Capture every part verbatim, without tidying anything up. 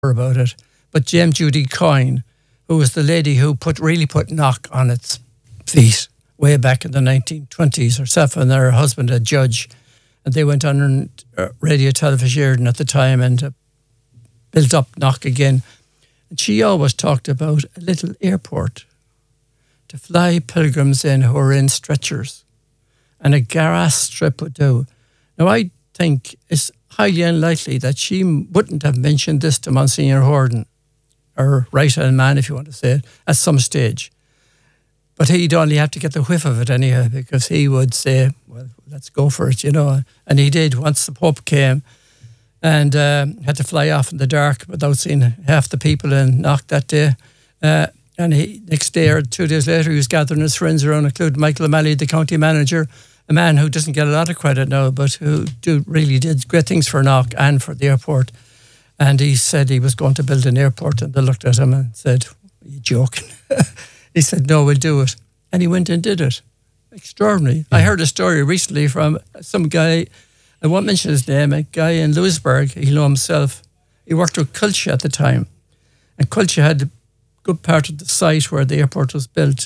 about it. But James Judy Coyne, who was the lady who put really put Knock on its feet way back in the nineteen twenties, herself and her husband, a judge, and they went on radio television at the time and uh, built up Knock again. And she always talked about a little airport to fly pilgrims in who were in stretchers, and a grass strip would do. Now, I think it's highly unlikely that she wouldn't have mentioned this to Monsignor Horden, or right-hand man, if you want to say it, at some stage. But he'd only have to get the whiff of it anyhow, because he would say, well, let's go for it, you know. And he did once the Pope came and uh, had to fly off in the dark without seeing half the people in Knock that day. Uh, and he next day or two days later, he was gathering his friends around, including Michael O'Malley, the county manager, a man who doesn't get a lot of credit now, but who do really did great things for Knock and for the airport. And he said he was going to build an airport, and they looked at him and said, are you joking? He said, no, we'll do it. And he went and did it. Extraordinary. Yeah. I heard a story recently from some guy, I won't mention his name, a guy in Lewisburg, he'll know himself. He worked with Culture at the time. And Culture had a good part of the site where the airport was built.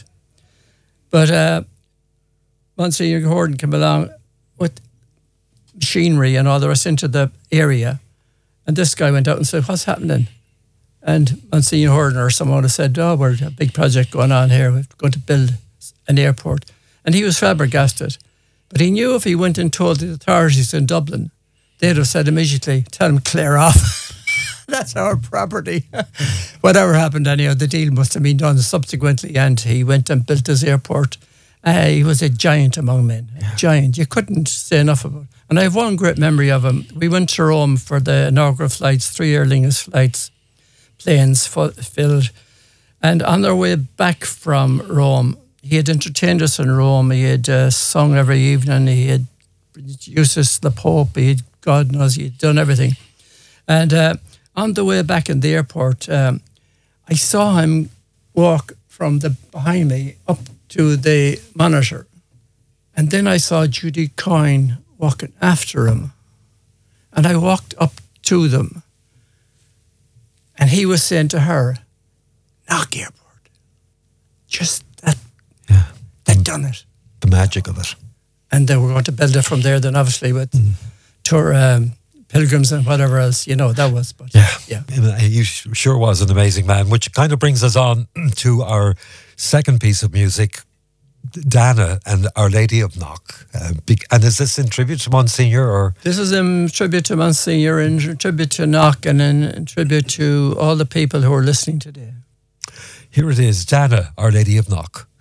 But uh, Monsignor Horden came along with machinery and all the rest into the area. And this guy went out and said, what's happening? And Monsignor Horden or someone had said, oh, we're a big project going on here. We're going to build an airport. And he was flabbergasted. But he knew if he went and told the authorities in Dublin, they'd have said immediately, tell him clear off. That's our property. Whatever happened anyhow, the deal must have been done subsequently, and he went and built his airport. Uh, he was a giant among men, a yeah. giant. You couldn't say enough about it. And I have one great memory of him. We went to Rome for the inaugural flights, three Aer Lingus flights, planes full, filled. And on their way back from Rome, he had entertained us in Rome. He had uh, sung every evening. He had used us the Pope. He had, God knows, he had done everything. And uh, on the way back in the airport, um, I saw him walk from the behind me up to the monitor. And then I saw Judy Coyne walking after him. And I walked up to them. And he was saying to her, Knock Airport. Just that. Yeah. They'd done it. The magic of it. And they were going to build it from there, then obviously with mm. tour um, pilgrims and whatever else, you know, that was. But yeah. yeah. He sure was an amazing man, which kind of brings us on to our second piece of music, Dana and Our Lady of Knock. Uh, and is this in tribute to Monsignor? Or? This is in tribute to Monsignor, in tribute to Knock, and in, in tribute to all the people who are listening today. Here it is, Dana, Our Lady of Knock.